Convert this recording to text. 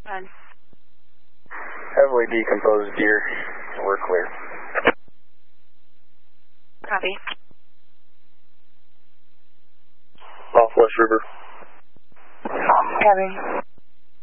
10. Heavily decomposed deer. We're clear. Copy. Southwest River. Copy.